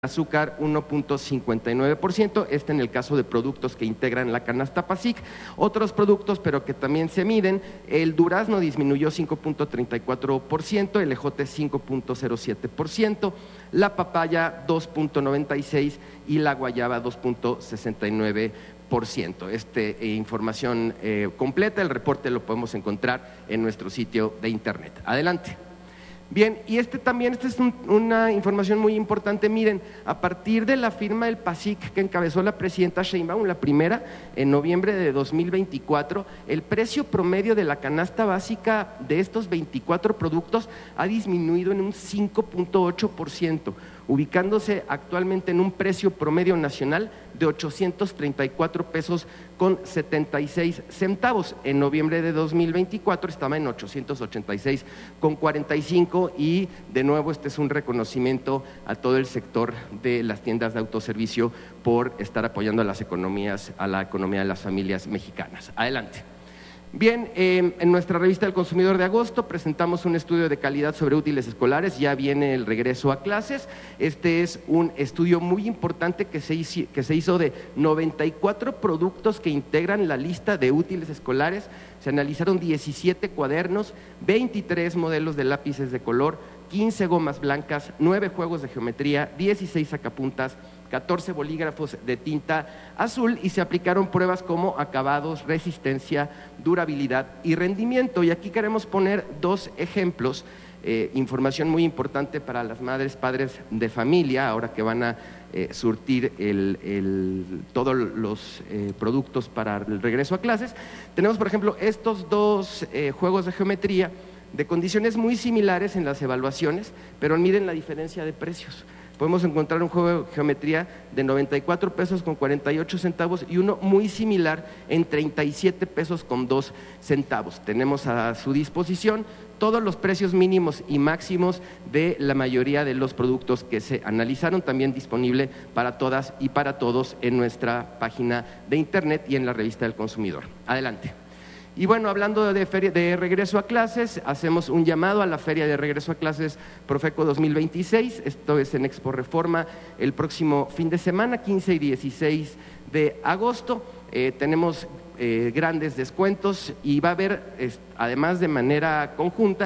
azúcar 1.59%, en el caso de productos que integran la canasta PASIC. Otros productos, pero que también se miden, el durazno disminuyó 5.34%, el ejote 5.07%, la papaya 2.96% y la guayaba 2.69%. Información completa, el reporte lo podemos encontrar en nuestro sitio de internet. Adelante. Bien, y esta es una información muy importante. Miren, a partir de la firma del PASIC que encabezó la presidenta Sheinbaum, la primera, en noviembre de 2024, el precio promedio de la canasta básica de estos 24 productos ha disminuido en un 5.8%, ubicándose actualmente en un precio promedio nacional de 834 pesos con 76 centavos. En noviembre de 2024 estaba en 886 con 45 y de nuevo es un reconocimiento a todo el sector de las tiendas de autoservicio por estar apoyando a la economía de las familias mexicanas. Adelante. Bien, en nuestra revista El Consumidor de agosto presentamos un estudio de calidad sobre útiles escolares. Ya viene el regreso a clases. Este es un estudio muy importante que se hizo de 94 productos que integran la lista de útiles escolares. Se analizaron 17 cuadernos, 23 modelos de lápices de color, 15 gomas blancas, 9 juegos de geometría, 16 sacapuntas, 14 bolígrafos de tinta azul y se aplicaron pruebas como acabados, resistencia, durabilidad y rendimiento. Y aquí queremos poner dos ejemplos, información muy importante para las madres, padres de familia, ahora que van a surtir todos los productos para el regreso a clases. Tenemos, por ejemplo, estos dos juegos de geometría de condiciones muy similares en las evaluaciones, pero miren la diferencia de precios. Podemos encontrar un juego de geometría de 94 pesos con 48 centavos y uno muy similar en 37 pesos con 2 centavos. Tenemos a su disposición todos los precios mínimos y máximos de la mayoría de los productos que se analizaron, también disponible para todas y para todos en nuestra página de internet y en la revista del consumidor. Adelante. Y bueno, hablando de regreso a clases, hacemos un llamado a la Feria de Regreso a Clases Profeco 2026, esto es en Expo Reforma el próximo fin de semana, 15 y 16 de agosto. Tenemos grandes descuentos y va a haber, además de manera conjunta,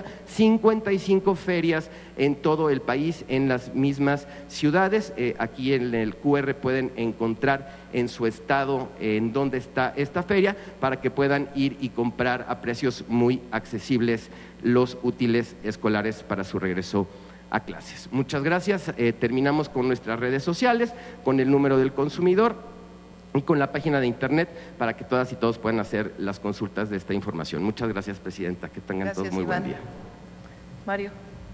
55 ferias en todo el país, en las mismas ciudades. Aquí en el QR pueden encontrar en su estado en dónde está esta feria para que puedan ir y comprar a precios muy accesibles los útiles escolares para su regreso a clases. Muchas gracias. Terminamos con nuestras redes sociales, con el número del consumidor y con la página de internet para que todas y todos puedan hacer las consultas de esta información. Muchas gracias, presidenta. Que tengan todos muy buen día. Mario.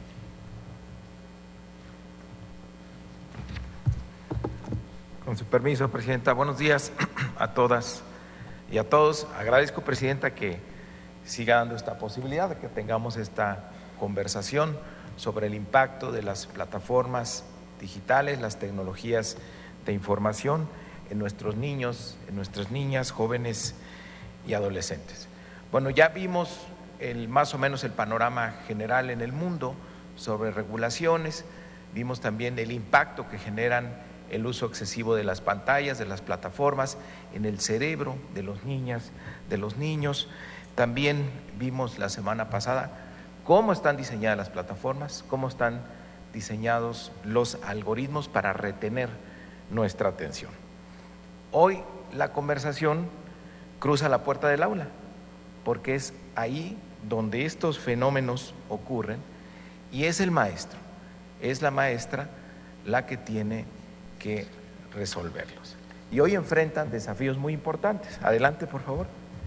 Con su permiso, presidenta. Buenos días a todas y a todos. Agradezco, presidenta, que siga dando esta posibilidad de que tengamos esta conversación sobre el impacto de las plataformas digitales, las tecnologías de información en nuestros niños, en nuestras niñas, jóvenes y adolescentes. Bueno, ya vimos más o menos el panorama general en el mundo sobre regulaciones, vimos también el impacto que generan el uso excesivo de las pantallas, de las plataformas, en el cerebro de las niñas, de los niños. También vimos la semana pasada cómo están diseñadas las plataformas, cómo están diseñados los algoritmos para retener nuestra atención. Hoy la conversación cruza la puerta del aula, porque es ahí donde estos fenómenos ocurren y es el maestro, es la maestra la que tiene que resolverlos. Y hoy enfrentan desafíos muy importantes. Adelante, por favor.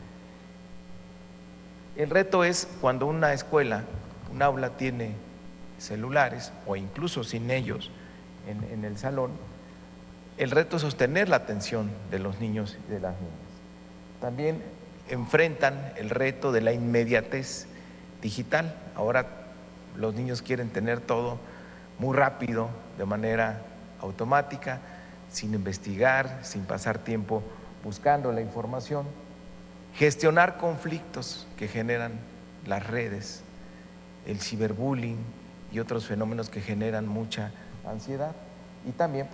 El reto es cuando una escuela, un aula tiene celulares o incluso sin ellos en el salón. El reto es sostener la atención de los niños y de las niñas. También enfrentan el reto de la inmediatez digital. Ahora los niños quieren tener todo muy rápido, de manera automática, sin investigar, sin pasar tiempo buscando la información. Gestionar conflictos que generan las redes, el ciberbullying y otros fenómenos que generan mucha ansiedad. y también